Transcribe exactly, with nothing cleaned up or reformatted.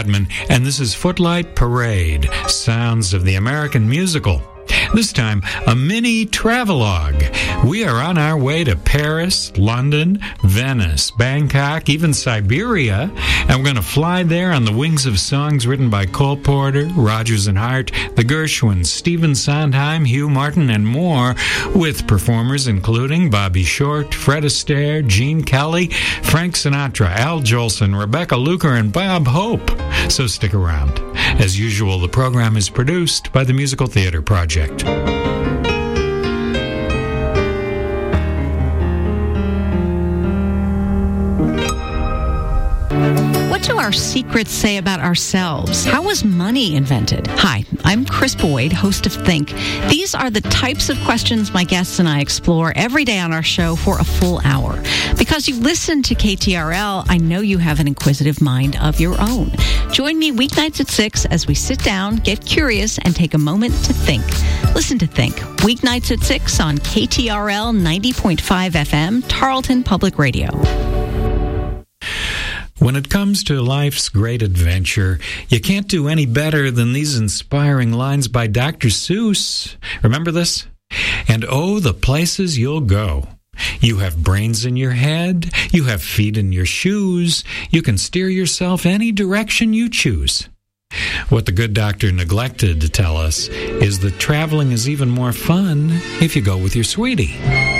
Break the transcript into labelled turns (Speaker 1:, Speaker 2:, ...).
Speaker 1: Rodman, and this is Footlight Parade, Sounds of the American Musical. This time, a mini travelogue. We are on our way to Paris, London, Venice, Bangkok, even Siberia, and we're going to fly there on the wings of songs written by Cole Porter, Rodgers and Hart, the Gershwins, Stephen Sondheim, Hugh Martin, and more, with performers including Bobby Short, Fred Astaire, Gene Kelly, Frank Sinatra, Al Jolson, Rebecca Luker, and Bob Hope. So stick around. As usual, the program is produced by the Musical Theater Project.
Speaker 2: What do our secrets say about ourselves? How was money invented? Hi, I'm Chris Boyd, host of Think. These are the types of questions my guests and I explore every day on our show for a full hour. Because you listen to K T R L, I know you have an inquisitive mind of your own. Join me weeknights at six as we sit down, get curious, and take a moment to think. Listen to Think, weeknights at six on K T R L ninety point five F M, Tarleton Public Radio.
Speaker 1: When it comes to life's great adventure, you can't do any better than these inspiring lines by Doctor Seuss. Remember this? And oh, the places you'll go. You have brains in your head. You have feet in your shoes. You can steer yourself any direction you choose. What the good doctor neglected to tell us is that traveling is even more fun if you go with your sweetie.